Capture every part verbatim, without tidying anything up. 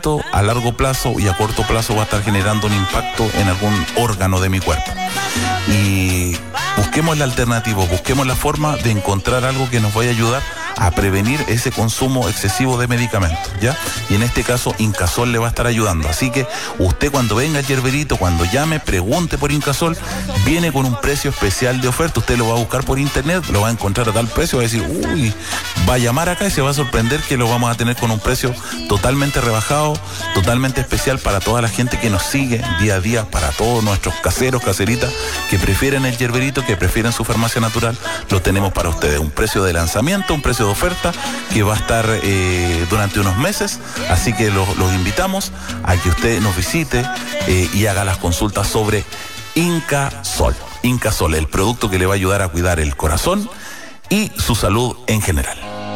a largo plazo y a corto plazo va a estar generando un impacto en algún órgano de mi cuerpo. Y busquemos la alternativa, busquemos la forma de encontrar algo que nos vaya a ayudar a prevenir ese consumo excesivo de medicamentos, ¿ya? Y en este caso, Incasol le va a estar ayudando. Así que usted cuando venga al Yerberito, cuando llame, pregunte por Incasol, viene con un precio especial de oferta. Usted lo va a buscar por internet, lo va a encontrar a tal precio, va a decir, uy, va a llamar acá y se va a sorprender que lo vamos a tener con un precio totalmente rebajado, totalmente especial para toda la gente que nos sigue día a día, para todos nuestros caseros, caseritas, que prefieren el Yerberito, que prefieren su farmacia natural. Lo tenemos para ustedes, un precio de lanzamiento, un precio de oferta que va a estar eh, durante unos meses, así que los, los invitamos a que usted nos visite eh, y haga las consultas sobre Incasol. Incasol, el producto que le va a ayudar a cuidar el corazón y su salud en general.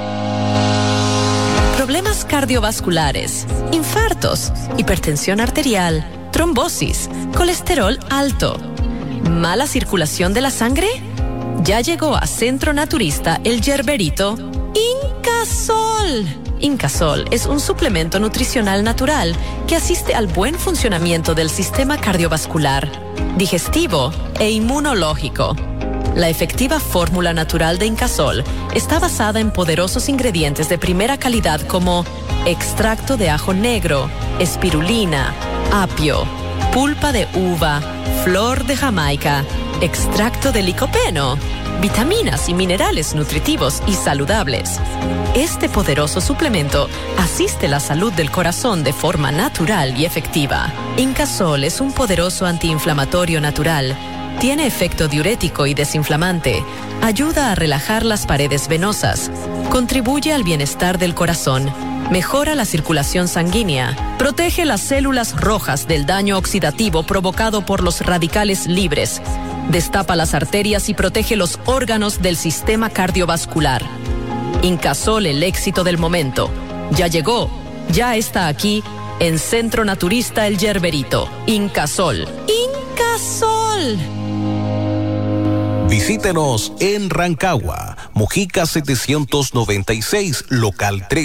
Problemas cardiovasculares, infartos, hipertensión arterial, trombosis, colesterol alto, mala circulación de la sangre. Ya llegó a Centro Naturista el Yerberito Incasol. Incasol es un suplemento nutricional natural que asiste al buen funcionamiento del sistema cardiovascular, digestivo e inmunológico. La efectiva fórmula natural de Incasol está basada en poderosos ingredientes de primera calidad como extracto de ajo negro, espirulina, apio, pulpa de uva, flor de Jamaica, extracto de licopeno, vitaminas y minerales nutritivos y saludables. Este poderoso suplemento asiste la salud del corazón de forma natural y efectiva. Incasol es un poderoso antiinflamatorio natural. Tiene efecto diurético y desinflamante. Ayuda a relajar las paredes venosas. Contribuye al bienestar del corazón. Mejora la circulación sanguínea, protege las células rojas del daño oxidativo provocado por los radicales libres, destapa las arterias y protege los órganos del sistema cardiovascular. Incasol, el éxito del momento. Ya llegó, ya está aquí, en Centro Naturista el Yerberito. Incasol. Incasol. Visítenos en Rancagua, Mojica setecientos noventa y seis, local tres.